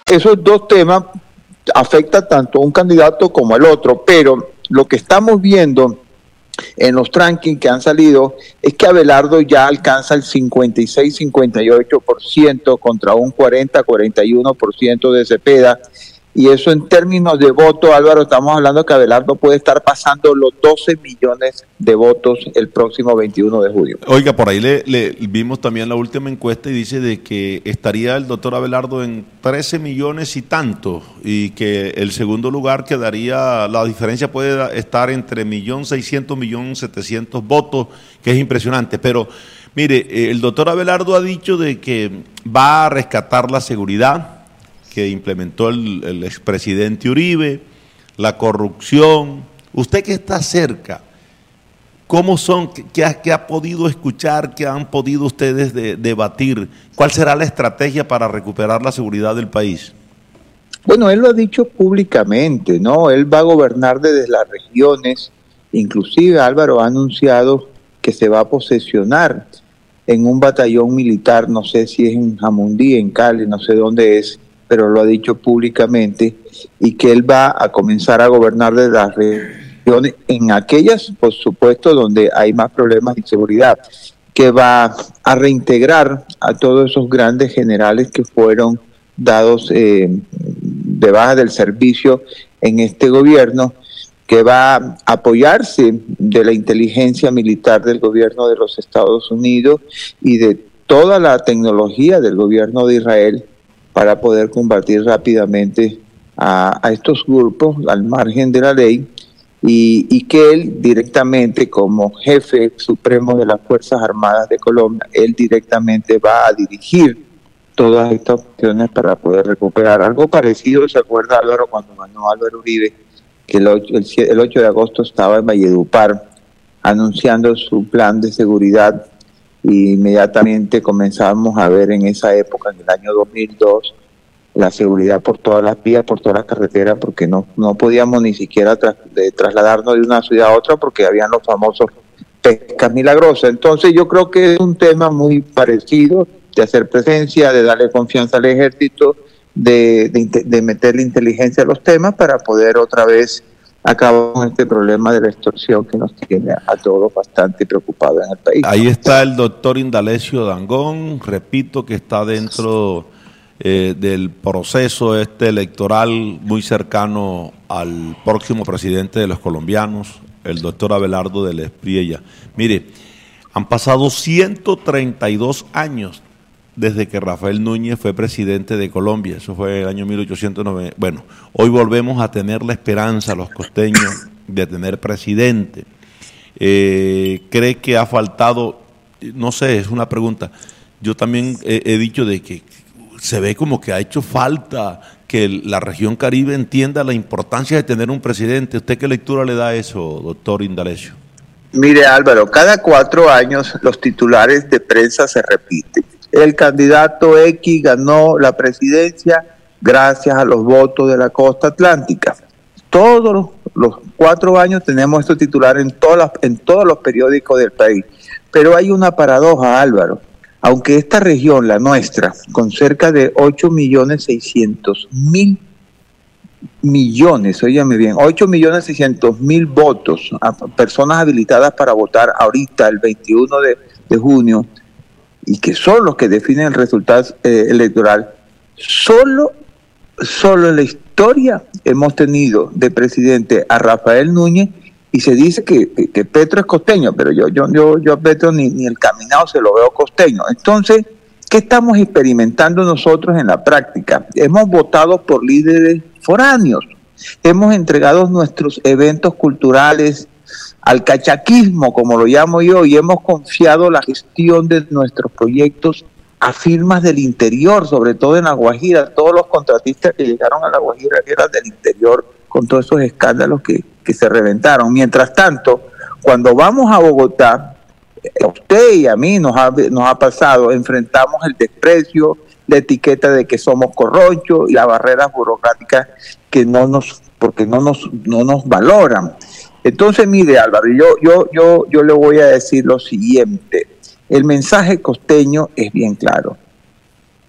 esos dos temas afectan tanto a un candidato como al otro, pero lo que estamos viendo en los rankings que han salido es que Abelardo ya alcanza el 56-58% contra un 40-41% de Cepeda, y eso en términos de voto, Álvaro, estamos hablando que Abelardo puede estar pasando los 12 millones de votos el próximo 21 de julio. Oiga, por ahí le vimos también la última encuesta y dice de que estaría el doctor Abelardo en 13 millones y tanto, y que el segundo lugar quedaría, la diferencia puede estar entre 1.600.000, 1.700.000 votos, que es impresionante. Pero mire, el doctor Abelardo ha dicho de que va a rescatar la seguridad que implementó el expresidente Uribe, la corrupción. Usted que está cerca, ¿cómo son? ¿Qué ha podido escuchar? ¿Qué han podido ustedes debatir? ¿Cuál será la estrategia para recuperar la seguridad del país? Bueno, él lo ha dicho públicamente, ¿no? Él va a gobernar desde las regiones. Inclusive Álvaro ha anunciado que se va a posesionar en un batallón militar, no sé si es en Jamundí, en Cali, no sé dónde es, pero lo ha dicho públicamente, y que él va a comenzar a gobernar desde las regiones, en aquellas, por supuesto, donde hay más problemas de inseguridad, que va a reintegrar a todos esos grandes generales que fueron dados de baja del servicio en este gobierno, que va a apoyarse de la inteligencia militar del gobierno de los Estados Unidos y de toda la tecnología del gobierno de Israel, para poder combatir rápidamente a estos grupos al margen de la ley, y que él directamente, como jefe supremo de las Fuerzas Armadas de Colombia, él directamente va a dirigir todas estas opciones para poder recuperar. Algo parecido, ¿se acuerda, Álvaro, cuando ganó Álvaro Uribe, que el 8 de agosto estaba en Valledupar anunciando su plan de seguridad? Y inmediatamente comenzamos a ver en esa época, en el año 2002, la seguridad por todas las vías, por todas las carreteras, porque no podíamos ni siquiera trasladarnos de una ciudad a otra, porque habían los famosos pescas milagrosas. Entonces yo creo que es un tema muy parecido, de hacer presencia, de darle confianza al ejército, de meterle inteligencia a los temas para poder otra vez acabar con este problema de la extorsión que nos tiene a todos bastante preocupados en el país. Ahí está el doctor Indalecio Dangond, repito que está dentro del proceso electoral muy cercano al próximo presidente de los colombianos, el doctor Abelardo del Espriella. Mire, han pasado 132 años desde que Rafael Núñez fue presidente de Colombia, eso fue el año 1890. Bueno, hoy volvemos a tener la esperanza, los costeños, de tener presidente. ¿Cree que ha faltado? No sé, es una pregunta. Yo también he dicho de que se ve como que ha hecho falta que la región Caribe entienda la importancia de tener un presidente. ¿Usted qué lectura le da a eso, doctor Indalecio? Mire, Álvaro, cada 4 años los titulares de prensa se repiten. El candidato X ganó la presidencia gracias a los votos de la costa atlántica. Todos los 4 años tenemos estos titulares en todos los periódicos del país. Pero hay una paradoja, Álvaro. Aunque esta región, la nuestra, con cerca de 8.600.000 millones, óyame bien, 8.600.000 votos a personas habilitadas para votar ahorita, el 21 de junio, y que son los que definen el resultado electoral, solo en la historia hemos tenido de presidente a Rafael Núñez, y se dice que Petro es costeño, pero yo a Petro ni el caminado se lo veo costeño. Entonces, ¿qué estamos experimentando nosotros en la práctica? Hemos votado por líderes foráneos, hemos entregado nuestros eventos culturales al cachaquismo, como lo llamo yo, y hemos confiado la gestión de nuestros proyectos a firmas del interior, sobre todo en La Guajira. Todos los contratistas que llegaron a La Guajira eran del interior, con todos esos escándalos que se reventaron. Mientras tanto, cuando vamos a Bogotá, a usted y a mí nos ha pasado, enfrentamos el desprecio, la etiqueta de que somos corronchos y las barreras burocráticas que no nos valoran. Entonces, mire, Álvaro, yo le voy a decir lo siguiente. El mensaje costeño es bien claro.